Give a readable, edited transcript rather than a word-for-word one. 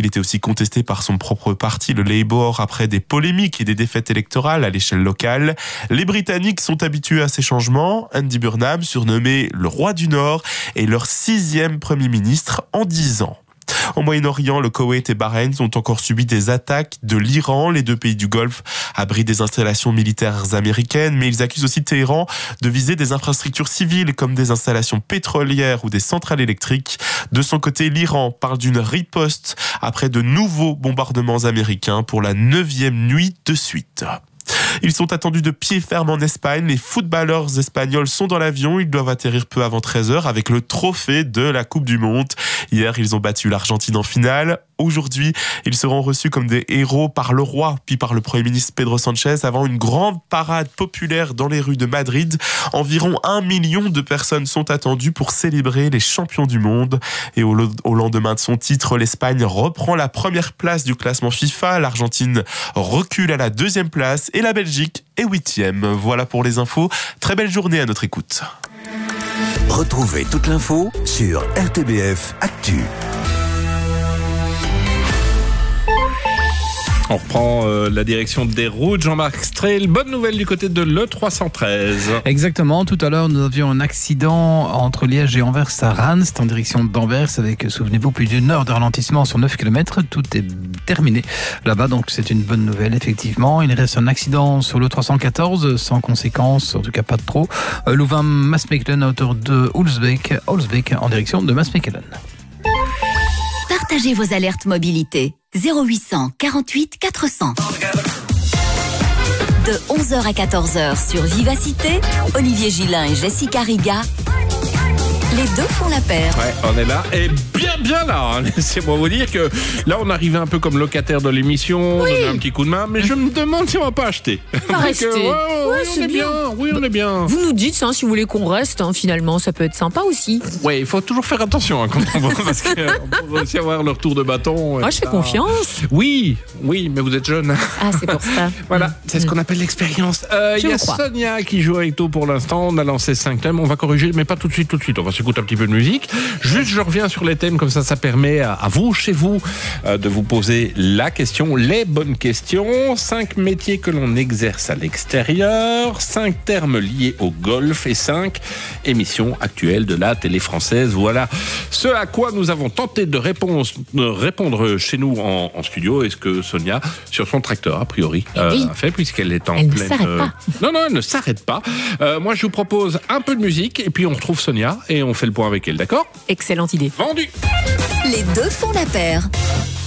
Il était aussi contesté par son propre parti, le Labour, après des polémiques et des défaites électorales à l'échelle locale. Les Britanniques sont habitués à ces changements. Andy Burnham, surnommé le roi du Nord, est leur 6e Premier ministre en 10 ans. Au Moyen-Orient, le Koweït et Bahreïn ont encore subi des attaques de l'Iran. Les deux pays du Golfe abritent des installations militaires américaines, mais ils accusent aussi Téhéran de viser des infrastructures civiles comme des installations pétrolières ou des centrales électriques. De son côté, l'Iran parle d'une riposte après de nouveaux bombardements américains pour la 9e nuit de suite. Ils sont attendus de pied ferme en Espagne. Les footballeurs espagnols sont dans l'avion. Ils doivent atterrir peu avant 13h avec le trophée de la Coupe du Monde. Hier, ils ont battu l'Argentine en finale. Aujourd'hui, ils seront reçus comme des héros par le roi, puis par le Premier ministre Pedro Sánchez, avant une grande parade populaire dans les rues de Madrid. Environ 1 million de personnes sont attendues pour célébrer les champions du monde. Et au lendemain de son titre, l'Espagne reprend la première place du classement FIFA. L'Argentine recule à la 2e place et la Belgique est 8e. Voilà pour les infos. Très belle journée à notre écoute. Retrouvez toute l'info sur RTBF Actu. On reprend la direction des routes. Jean-Marc Strehl, bonne nouvelle du côté de l'E313. Exactement, tout à l'heure nous avions un accident entre Liège et Anvers à Rannes, en direction d'Anvers avec, souvenez-vous, plus d'une heure de ralentissement sur 9 km. Tout est terminé là-bas, donc c'est une bonne nouvelle effectivement. Il reste un accident sur l'E314 sans conséquence, en tout cas pas de trop. Louvain-Maasmechelen à hauteur de Hulsbeek en direction de Maasmechelen. Partagez vos alertes mobilité. 0800 48 400. De 11h à 14h sur Vivacité, Olivier Gillin et Jessica Riga. Les deux font la paire. Ouais, on est là et bien là. Laissez-moi vous dire que là, on arrivait un peu comme locataire de l'émission, on donnait un petit coup de main, mais je me demande si on va pas acheter. Pas rester. Oui, c'est bien. Oui, on est bien. Vous nous dites, si vous voulez qu'on reste, finalement, ça peut être sympa aussi. Oui, il faut toujours faire attention quand on va, parce qu'on peut aussi avoir le retour de bâton. Moi, je fais confiance. Oui, mais vous êtes jeune. Ah, c'est pour ça. Voilà, c'est ce qu'on appelle l'expérience. Il y a Sonia qui joue avec nous pour l'instant. On a lancé 5 thèmes. On va corriger, mais pas tout de suite. On va s'écouter un petit peu de musique. Juste, je reviens sur les thèmes, comme ça permet à vous, chez vous, de vous poser la question, les bonnes questions. 5 métiers que l'on exerce à l'extérieur, 5 termes liés au golf et 5 émissions actuelles de la télé française. Voilà ce à quoi nous avons tenté de répondre chez nous en studio. Est-ce que Sonia, sur son tracteur, a priori, a fait, puisqu'elle est en pleine... Elle ne s'arrête pas. Non, elle ne s'arrête pas. Moi, je vous propose un peu de musique et puis on retrouve Sonia et on fait le point avec elle, d'accord ? Excellente idée. Vendu. Les deux font la paire.